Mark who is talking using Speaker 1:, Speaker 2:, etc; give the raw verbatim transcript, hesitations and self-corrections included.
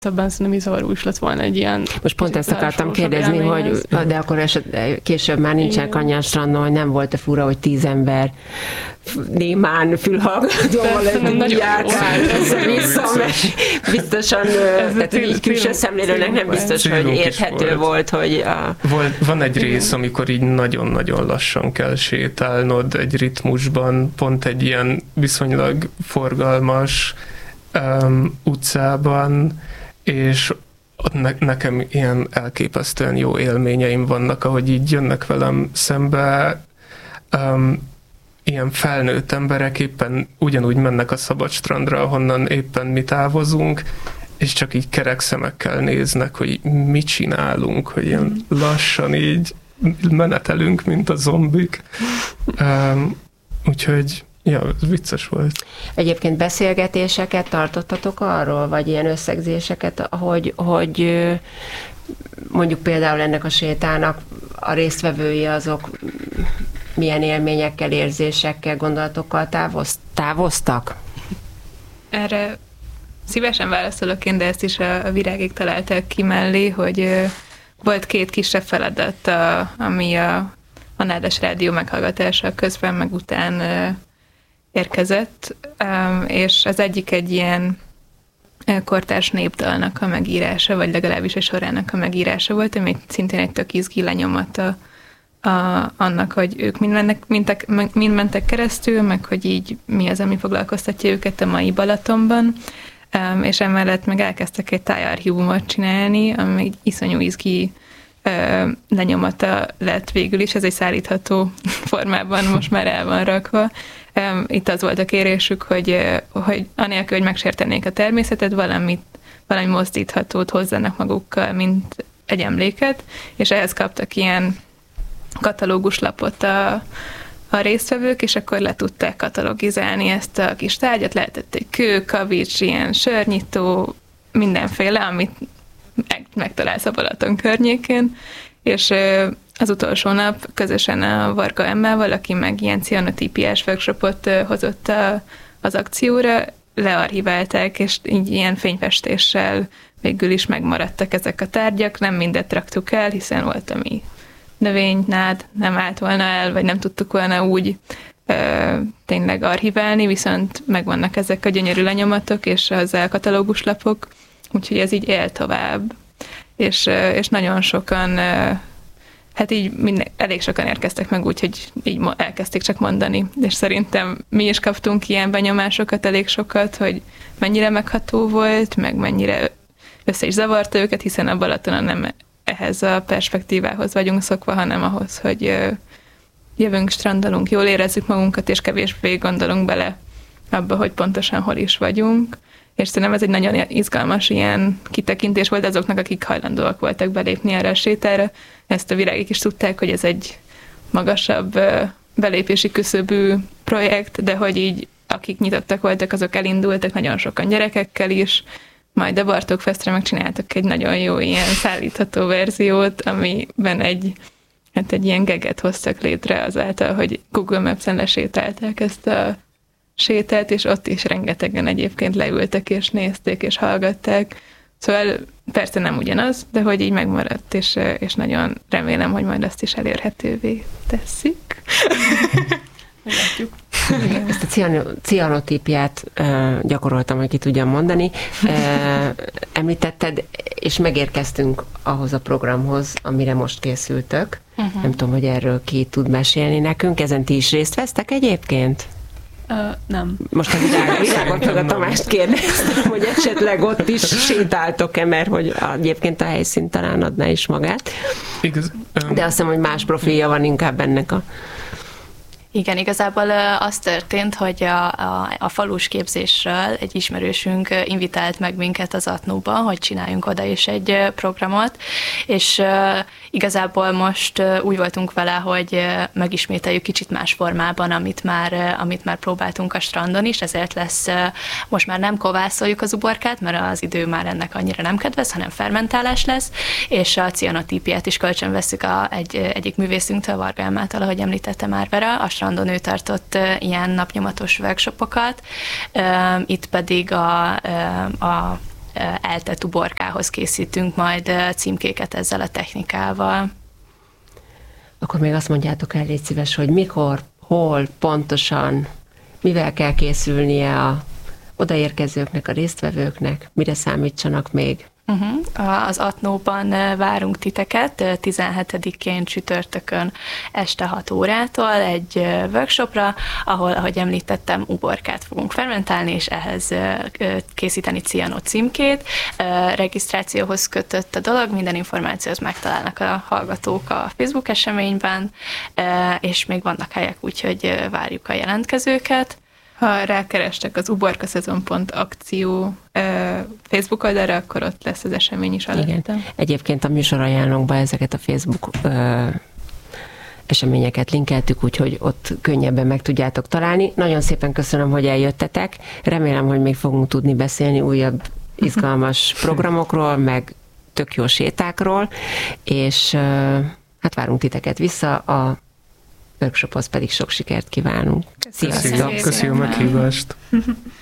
Speaker 1: Ebben szerintem is zavaró is lett volna egy ilyen...
Speaker 2: Most pont ezt akartam kérdezni, hogy de akkor eset, később már nincsenek annyian strandon, hogy nem volt-e fura, hogy tíz ember némán fülhallgatóval egy vissza, biztosan, tehát így külső szemlélőnek nem biztos, hogy érthető volt, hogy a...
Speaker 3: Van egy rész, amikor így nagyon-nagyon lassan kell sétálnod egy ritmusban, pont egy ilyen viszonylag forgalmas um, utcában, és ne- nekem ilyen elképesztően jó élményeim vannak, ahogy így jönnek velem szembe um, ilyen felnőtt emberek éppen ugyanúgy mennek a szabadstrandra, ahonnan éppen mi távozunk, és csak így kerek szemekkel néznek, hogy mit csinálunk, hogy ilyen lassan így menetelünk, mint a zombik. Um, úgyhogy ja, ez vicces volt.
Speaker 2: Egyébként beszélgetéseket tartottatok arról, vagy ilyen összegzéseket, hogy, hogy mondjuk például ennek a sétának a résztvevői azok milyen élményekkel, érzésekkel, gondolatokkal távoz, távoztak?
Speaker 4: Erre szívesen válaszolok én, de ezt is a, a virágék találták ki mellé, hogy volt két kisebb feladat, a, ami a, a Nádas Rádió meghallgatása közben meg után érkezett, és az egyik egy ilyen kortárs népdalnak a megírása, vagy legalábbis a sorának a megírása volt, ami szintén egy tök izgi lenyomata a, annak, hogy ők mind mentek, mintek, mind mentek keresztül, meg hogy így mi az, ami foglalkoztatja őket a mai Balatonban, és emellett meg elkezdtek egy tájarchívumot csinálni, ami egy iszonyú izgi lenyomata lett végül is, ez egy szállítható formában most már el van rakva. Itt az volt a kérésük, hogy, hogy anélkül, hogy megsértenék a természetet, valamit, valami mozdíthatót hozzanak magukkal, mint egy emléket, és ehhez kaptak ilyen katalóguslapot a, a résztvevők, és akkor le tudták katalogizálni ezt a kis tárgyat, lehetett egy kő, kavics, ilyen sörnyitó, mindenféle, amit megtalálsz a Balaton környékén, és az utolsó nap közösen a Varga Emmával, aki meg ilyen cianotípiás workshopot hozott a, az akcióra, learchiválták, és így ilyen fényfestéssel végül is megmaradtak ezek a tárgyak, nem mindet raktuk el, hiszen volt, ami növény, nád nem állt volna el, vagy nem tudtuk volna úgy ö, tényleg archiválni, viszont megvannak ezek a gyönyörű lenyomatok, és az elkatalóguslapok, úgyhogy ez így él tovább. És, és nagyon sokan, hát így minden, elég sokan érkeztek meg úgy, hogy így elkezdték csak mondani. És szerintem mi is kaptunk ilyen benyomásokat, elég sokat, hogy mennyire megható volt, meg mennyire össze is zavarta őket, hiszen a Balatonon nem ehhez a perspektívához vagyunk szokva, hanem ahhoz, hogy jövünk, strandolunk, jól érezzük magunkat, és kevésbé gondolunk bele abba, hogy pontosan hol is vagyunk. És szerintem ez egy nagyon izgalmas ilyen kitekintés volt azoknak, akik hajlandóak voltak belépni erre a sétára. Ezt a virágik is tudták, hogy ez egy magasabb belépési küszöbű projekt, de hogy így akik nyitottak voltak, azok elindultak, nagyon sokan gyerekekkel is, majd a Bartók Festre megcsináltak egy nagyon jó ilyen szállítható verziót, amiben egy, hát egy ilyen geget hoztak létre azáltal, hogy Google Maps-en lesétálták ezt a sétát, és ott is rengetegen egyébként leültek, és nézték, és hallgatták. Szóval persze nem ugyanaz, de hogy így megmaradt, és, és nagyon remélem, hogy majd azt is elérhetővé teszik. Meglátjuk.
Speaker 2: Ezt a cianotípiát uh, gyakoroltam, hogy ki tudjam mondani. Uh, említetted, és megérkeztünk ahhoz a programhoz, amire most készültök. Uh-huh. Nem tudom, hogy erről ki tud mesélni nekünk. Ezen ti is részt vesztek egyébként?
Speaker 1: Uh, nem.
Speaker 2: Most a világot meg a Tamást kérdeztem, hogy esetleg ott is sétáltok-e, mert hogy egyébként a helyszín talán adná is magát.
Speaker 3: Igaz, um...
Speaker 2: De azt hiszem, hogy más profilja van inkább ennek a...
Speaker 5: Igen, igazából az történt, hogy a, a, a falus képzésről egy ismerősünk invitált meg minket az Atnóba, hogy csináljunk oda is egy programot, és igazából most úgy voltunk vele, hogy megismételjük kicsit más formában, amit már, amit már próbáltunk a strandon is, ezért lesz, most már nem kovászoljuk az uborkát, mert az idő már ennek annyira nem kedvez, hanem fermentálás lesz, és a cianotípiát is kölcsön veszük a, egy, egyik művészünktől, Varga Emmától, ahogy említette már Vera, a strandon ő tartott ilyen napnyomatos workshopokat, itt pedig a, a eltett uborkához készítünk majd címkéket ezzel a technikával.
Speaker 2: Akkor még azt mondjátok el, légy szíves, hogy mikor, hol, pontosan, mivel kell készülnie a odaérkezőknek, a résztvevőknek, mire számítsanak még?
Speaker 5: Uh-huh. Az Atnóban várunk titeket tizenhetedikén csütörtökön este hat órától egy workshopra, ahol, ahogy említettem, uborkát fogunk fermentálni, és ehhez készíteni cianó címkét. Regisztrációhoz kötött a dolog, minden információt megtalálnak a hallgatók a Facebook eseményben, és még vannak helyek, úgyhogy várjuk a jelentkezőket.
Speaker 4: Ha rákerestek az uborkaszezon pont akció Facebook oldalra, akkor ott lesz az esemény is alatt.
Speaker 2: Igen. Egyébként a műsorajánlónkban ezeket a Facebook ö, eseményeket linkeltük, úgyhogy ott könnyebben meg tudjátok találni. Nagyon szépen köszönöm, hogy eljöttetek. Remélem, hogy még fogunk tudni beszélni újabb izgalmas programokról, meg tök jó sétákról, és ö, hát várunk titeket vissza, a workshophoz pedig sok sikert kívánunk.
Speaker 3: Sziasztok! Köszönöm a meghívást!